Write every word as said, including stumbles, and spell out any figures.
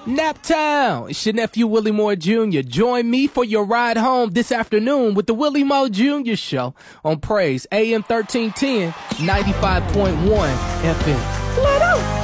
Naptown, it's your nephew Willie Moore Junior Join me for your ride home this afternoon with the Willie Moore Junior Show on Praise A M thirteen ten, ninety-five point one F M. Let out!